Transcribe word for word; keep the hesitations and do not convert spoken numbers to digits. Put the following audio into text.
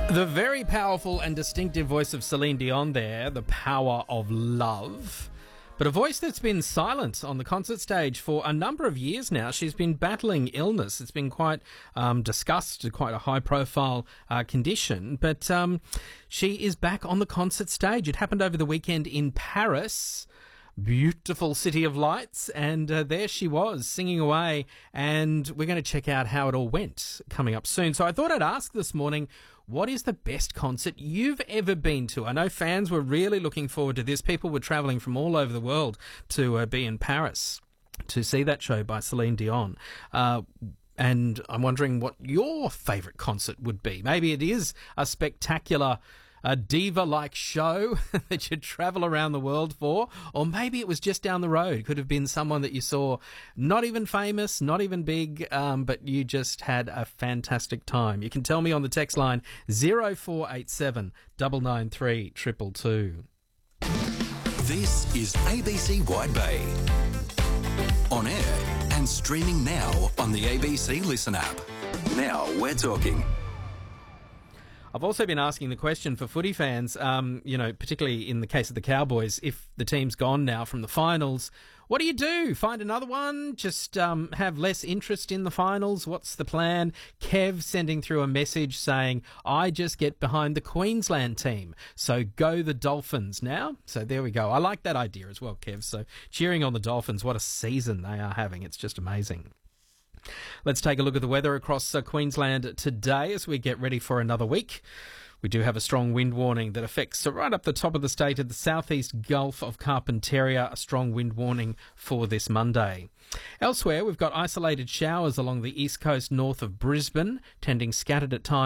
The very powerful and distinctive voice of Celine Dion there, The Power of Love. But a voice that's been silent on the concert stage for a number of years now. She's been battling illness. It's been quite um, discussed, quite a high-profile uh, condition. But um, she is back on the concert stage. It happened over the weekend in Paris. Beautiful city of lights, and uh, there she was singing away, and we're going to check out how it all went coming up soon. So I thought I'd ask this morning, what is the best concert you've ever been to? I know fans were really looking forward to this. People were travelling from all over the world to uh, be in Paris to see that show by Celine Dion. Uh, and I'm wondering what your favourite concert would be. Maybe it is a spectacular a diva-like show that you travel around the world for, or maybe it was just down the road. It could have been someone that you saw, not even famous, not even big, um, but you just had a fantastic time. You can tell me on the text line zero four eight seven nine nine three two two two. This is A B C Wide Bay. On air and streaming now on the A B C Listen app. Now we're talking. I've also been asking the question for footy fans, um, you know, particularly in the case of the Cowboys, if the team's gone now from the finals, what do you do? Find another one? Just um, have less interest in the finals? What's the plan? Kev sending through a message saying, I just get behind the Queensland team, so go the Dolphins now. So there we go. I like that idea as well, Kev. So cheering on the Dolphins. What a season they are having. It's just amazing. Let's take a look at the weather across uh, Queensland today as we get ready for another week. We do have a strong wind warning that affects uh, right up the top of the state of the southeast Gulf of Carpentaria, a strong wind warning for this Monday. Elsewhere, we've got isolated showers along the east coast north of Brisbane, tending scattered at times.